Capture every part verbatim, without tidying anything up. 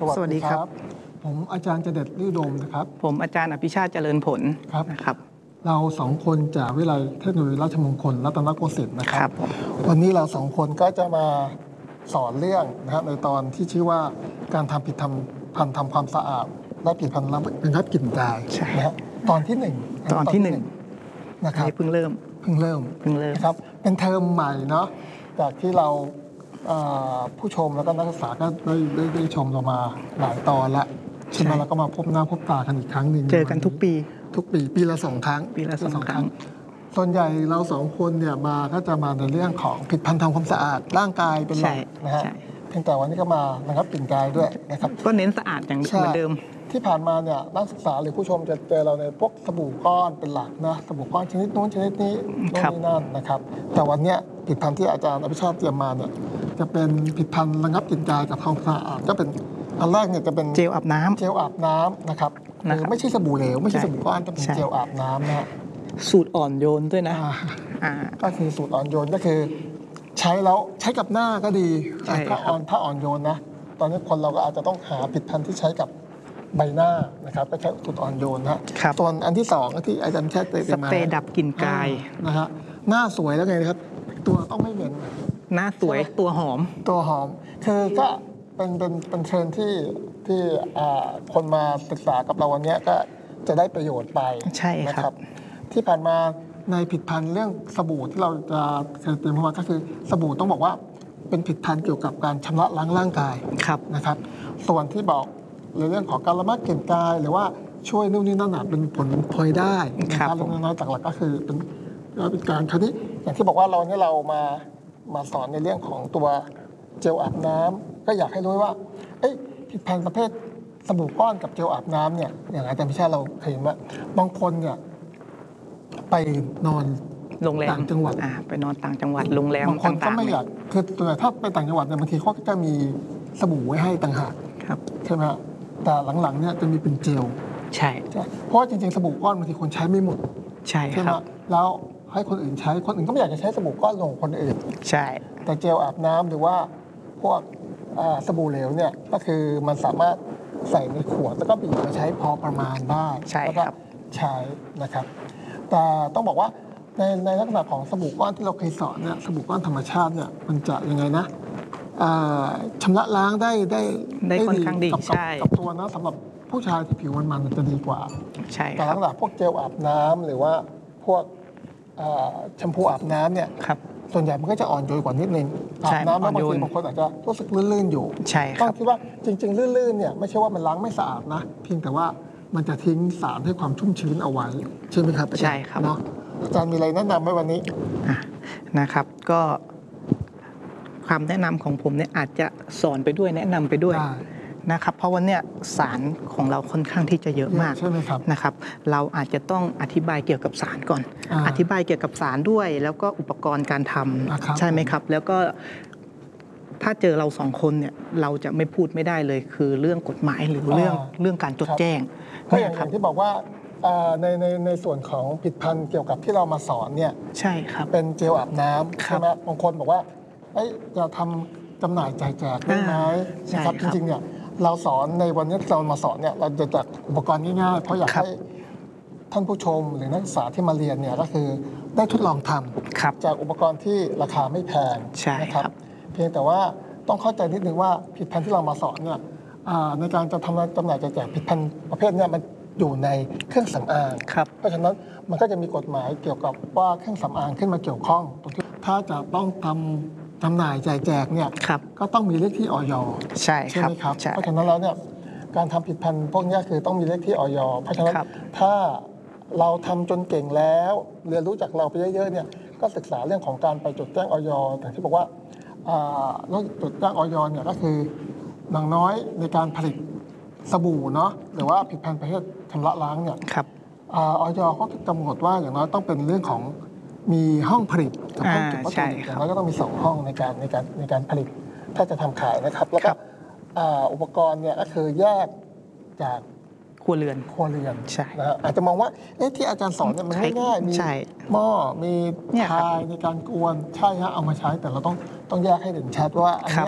สวัสดีครับผมอาจารย์เจเด็ดลื่นดมนะครับผมอาจารย์อภิชาติเจริญผลนะครับเราสองคนจากวิทยาลัยเทคโนโลยีราชมงคลรัตนโกสินทร์นะครับวันนี้เราสองคนก็จะมาสอนเรื่องนะครับในตอนที่ชื่อว่าการทำผิดทำพันทำความสะอาดและผิดพันระงับกลิ่นกายนะฮะตอนที่หนึ่งตอนที่หนึ่งนะครับเพิ่งเริ่มเพิ่งเริ่มเพิ่งเริ่มครับเป็นเทอมใหม่เนาะจากที่เราผู้ชมแล้วก็นักศึกษาก็ได้ได้ได้ชมเรามาหลายตอนละใช่ไหมแล้วก็มาพบหน้าพบตากันอีกครั้งหนึ่งเจอกันทุกปีทุกปีปีละสองครั้งปีละสองครั้งส่วนใหญ่เราสองคนเนี่ยมาก็จะมาในเรื่องของผิดพันธุ์ทำความสะอาดร่างกายเป็นหลักนะฮะเพียงแต่วันนี้ก็มานะครับกลิ่นกายด้วยนะครับก็เน้นสะอาดอย่างเหมือนเดิมที่ผ่านมาเนี่ยนักศึกษาหรือผู้ชมจะเจอเราในพวกสบู่ก้อนเป็นหลักนะสบู่ก้อนชนิดนู้นชนิดนี้โน่นนี่นั่นนะครับแต่วันนี้ผลิตภัณฑ์ที่อาจารย์อภิชาติเตรียมมาเนี่ยจะเป็นผลิตภัณฑ์ระงับกลิ่นกายกับความสะอาดก็เป็นอันแรกเนี่ยจะเป็นเจลอาบน้ำเจลอาบน้ำนะครับคือไม่ใช่สบู่เหลวไม่ใช่สบู่ก้อนจะเป็นเจลอาบน้ำนะสูตรอ่อนโยนด้วยนะก็คือสูตรอ่อนโยนก็คือใช้แล้วใช้กับหน้าก็ดีถ้าอ่อนถ้าอ่อนโยนนะตอนนี้คนเราก็อาจจะต้องหาผลิตภัณฑ์ที่ใช้กับใบหน้านะครับก็ใช้สูตรอ่อนโยนนะส่วนอันที่สองที่อาจารย์แช่เตยมาสเปรย์ดับกลิ่นกายนะฮะหน้าสวยแล้วไงนะครับตัวต้องไม่เหม็นหน้าสวยตัวหอมตัวหอมคือก็เป็นเป็นเป็นเทรนที่ที่คนมาศึกษากับเราวันนี้ก็จะได้ประโยชน์ไปใช่ครับที่ผ่านมาในผลิตภัณฑ์เรื่องสบู่ที่เราจะเตรียมมาก็คือสบู่ต้องบอกว่าเป็นผลิตภัณฑ์เกี่ยวกับการชำระล้างร่างกายนะครับส่วนที่บอกในเรื่องของการระงับกลิ่นกายหรือว่าช่วยนู่นนี่นั่นเป็นผลพลอยได้นะครับลงน้อยจากหลักก็คือเป็นเป็นการคราวนี้อย่างที่บอกว่าเราเนี่ยเรามามาสอนในเรื่องของตัวเจลอาบน้ำก็อยากให้รู้ว่าเอ้ยผลิตภัณฑ์ประเภทสบู่ก้อนกับเจลอาบน้ำเนี่ยอย่างอาจารย์พิชาเราเคยเห็นว่าบางคนเนี่ยไปนอนโรงแรมต่างจังหวัดไปนอนต่างจังหวัดโรงแรมบางคนก็ไม่อยากคือตัวถ้าไปต่างจังหวัดเนี่ยบางทีเขาก็จะมีสบู่ไว้ให้ต่างหากใช่ไหมแต่หลังๆเนี่ยจะมีเป็นเจลใช่เพราะจริงๆสบู่ก้อนบางทีคนใช้ไม่หมดใช่ครับแล้วให้คนอื่นใช้คนอื่นก็ไม่อยากจะใช้สบู่ก้อนลงคนอื่นใช่แต่เจลอาบน้ำหรือว่าพวกสบู่เหลวเนี่ยก็คือมันสามารถใส่ในขวดแล้วก็บีบมาใช้พอประมาณได้แล้วก็ใช้นะครับแต่ต้องบอกว่าในในลักษณะของสบู่ก้อนที่เราเคยสอนเนี่ยสบู่ก้อนธรรมชาติเนี่ยมันจะยังไงนะชำระล้างได้ได้ได้ค่อนข้างดีใช่กับตัวนะสำหรับผู้ชายที่ผิวมันมันจะดีกว่าใช่แต่ลักษณะพวกเจลอาบน้ำหรือว่าพวกแชมพูอาบน้ำเนี่ยส่วนใหญ่มันก็จะอ่อนโยนกว่านิดนึงอาบน้ำแล้วบางทีบางคนอาจจะรู้สึกลื่นๆอยู่ต้องคิดว่าจริงๆลื่นๆเนี่ยไม่ใช่ว่ามันล้างไม่สะอาดนะเพียงแต่ว่ามันจะทิ้งสารให้ความชุ่มชื้นเอาไว้ใช่ไหมครับใช่ครับเนาะอาจารย์มีอะไรแนะนำไหมวันนี้นะครับก็ความแนะนำของผมเนี่ยอาจจะสอนไปด้วยแนะนำไปด้วยนะครับเพราะวันนี้สารของเราค่อนข้างที่จะเยอะมากนะครับเราอาจจะต้องอธิบายเกี่ยวกับสารก่อนอธิบายเกี่ยวกับสารด้วยแล้วก็อุปกรณ์การทำใช่ไหมครับแล้วก็ถ้าเจอเราสองคนเนี่ยเราจะไม่พูดไม่ได้เลยคือเรื่องกฎหมายหรือเรื่องเรื่องการจดแจ้งก็อย่างที่บอกว่าในในในส่วนของผลิตภัณฑ์เกี่ยวกับที่เรามาสอนเนี่ยใช่ครับเป็นเจลอาบน้ำใช่ไหมบางคนบอกว่าจะทำจำหน่ายจ่ายแจกได้ไหมนะครับจริงๆเนี่ยเราสอนในวันนี้เรามาสอนเนี่ยเราจะจัดอุปกรณ์ง่ายๆเพราะอยากให้ท่านผู้ชมหรือนักศึกษาที่มาเรียนเนี่ยก็คือได้ทดลองทำจากอุปกรณ์ที่ราคาไม่แพงนะครับเพียงแต่ว่าต้องเข้าใจนิดนึงว่าผลิตภัณฑ์ที่เรามาสอนเนี่ยในการจะทำจำหน่ายจ่ายแจกผลิตภัณฑ์ประเภทนี้มันอยู่ในเครื่องสำอางเพราะฉะนั้นมันก็จะมีกฎหมายเกี่ยวกับว่าเครื่องสำอางขึ้นมาเกี่ยวข้องตรงที่ถ้าจะต้องทำจำหน่ายจ่ายแจกเนี่ยก็ต้องมีเลขที่อย. ใช่ใช่ไหมครับเพราะฉะนั้นแล้วเนี่ยการทำผลิตภัณฑ์พวกนี้คือต้องมีเลขที่อย.เพราะฉะนั้นถ้าเราทำจนเก่งแล้วเรียนรู้จากเราไปเยอะๆเนี่ยก็ศึกษาเรื่องของการไปจดแจ้งอย.แต่ที่บอกว่าจดแจ้งอย.เนี่ยก็คืออย่างน้อยในการผลิตสบู่เนาะหรือว่าผลิตภัณฑ์ประเภทชำระล้างเนี่ยอย.เขากำหนดว่าอย่างน้อยต้องเป็นเรื่องของมีห้องผลิตกับห้องเก็บวัตถุดิบอย่างน้อยก็ต้องมีสองห้องในการในการในการผลิตถ้าจะทำขายนะครับแล้วก็อุปกรณ์เนี่ยก็คือแยกจากครัวเรือนครัวเรือนนะฮะอาจจะมองว่าเอ๊ะที่อาจารย์สอนเนี่ยมันง่ายๆมีหม้อมีชายในการกวนใช่ฮะเอามาใช้แต่เราต้องต้องแยกให้เห็นชัดว่าอันนี้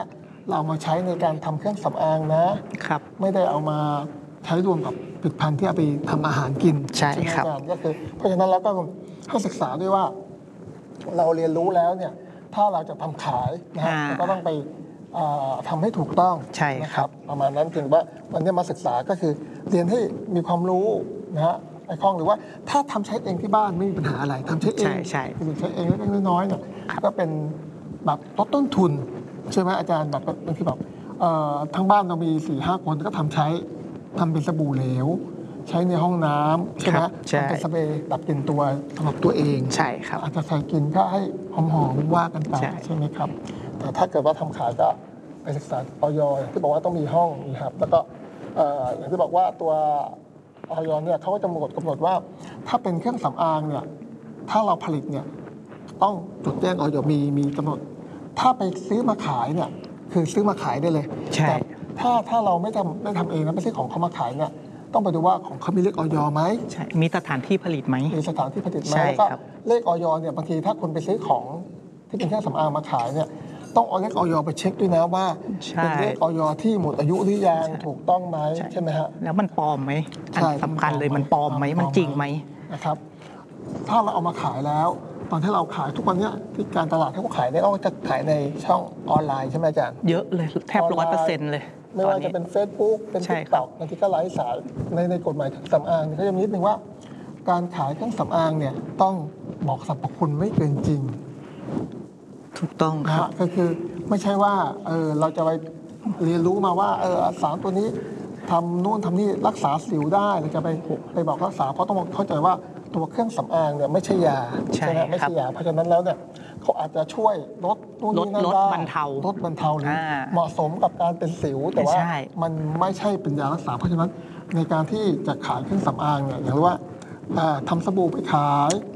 เราเอามาใช้ในการทำเครื่องสำอางนะครับไม่ได้เอามาใช้รวมกับผลิตภัณฑ์ที่เอาไปทำอาหารกินใช่ครับไหมอาจารย์ก็คือเพราะฉะนั้นแล้วก็ให้ศึกษาด้วยว่าเราเรียนรู้แล้วเนี่ยถ้าเราจะทำขายนะฮะเราก็ต้องไปทำให้ถูกต้องใช่นะครับ ประมาณนั้นถึงว่าวันนี้มาศึกษาก็คือเรียนให้มีความรู้นะฮะไอ้คล่องหรือว่าถ้าทำใช้เองที่บ้านไม่มีปัญหาอะไรทำใช้เองใช่ใช่คือใช้เองเล็กๆน้อยๆเนี่ยก็เป็นแบบลดต้นทุนใช่ไหมอาจารย์แบบบางทีแบบเอ่อทั้งบ้านเรามีสี่ห้าคนก็ทำใช้ทำเป็นสบู่เหลว ใช้ในห้องน้ำใช่ไหมครับใช่ทำเป็นสเปรย์ดับกลิ่นตัวสำหรับตัวเองใช่ครับอาจจะใส่กลิ่นก็ให้หอมๆว่ากันไปใช่ใช่ไหมครับแต่ถ้าเกิดว่าทำขายก็ไปศึกษาออยอย่างที่บอกว่าต้องมีห้องมีครับแล้วก็เอ่ออย่างที่บอกว่าตัวออยเนี่ยเขาก็จะกำหนดกำหนดว่าถ้าเป็นเครื่องสำอางเนี่ยถ้าเราผลิตเนี่ยต้องจดแจ้งออยมีมีกำหนด ถ้าไปซื้อมาขายเนี่ยคือซื้อมาขายได้เลยใช่แต่ถ้าถ้าเราไม่ทำไม่ทำเองนะไปซื้อของเขามาขายเนี่ยต้องไปดูว่าของเขามีเลขออยไหมใช่มีสถานที่ผลิตไหมมีสถานที่ผลิตไหมใช่แล้วก็ครับเลขออยเนี่ยบางทีถ้าคนไปซื้อของที่เป็นเครื่องสำอางมาขายเนี่ยต้องเอาเลขออยไปเช็คด้วยนะว่าใช่เป็นเลขออยที่หมดอายุหรือยังถูกต้องไหมใช่ไหมฮะแล้วมันปลอมไหมอันใช่สำคัญเลยมันปลอมไหมมันจริงไหมนะครับถ้าเราเอามาขายแล้วตอนที่เราขายทุกวันเนี้ยที่การตลาดที่เขาขายเนี่ยเขาจะขายในช่องออนไลน์ใช่ไหมอาจารย์เยอะเลยแทบร้อยเปอร์เซ็นต์เลยไม่ตอนว่านี้จะเป็น Facebook เป็นใช่ติ๊กครัต็อบ กบางทีก็ไลฟ์สายในในกฎหมายเครื่องสำอางเนี่ยเขาจะมีนิดนึงว่า การขายเครื่องสำอางเนี่ยต้องบอกสรรพคุณไม่เกินจริงถูกต้องนะครับ ฮะก็คือไม่ใช่ว่าเออเราจะไปเรียนรู้มาว่าเออสารตัวนี้ทำนู่นทำนี่รักษาสิวได้เราจะไปไปบอกรักษาเพราะต้องเข้าใจว่าตัวเครื่องสำอางเนี่ยไม่ใช่ยาใช่ไหมไม่ครับใช่ยาเพราะฉะนั้นแล้วเนี่ยเขาอาจจะช่วยลดนู่นนี่นั่นลดได้บรรเทาลดบรรเทาหรืออา เหมาะสมกับการเป็นสิวแต่ว่าใช่มันไม่ใช่เป็นยารักษา เพราะฉะนั้นในการที่จะขายเครื่องสำอางเนี่ยอย่างว่าอ่าทำสบู่ไปขาย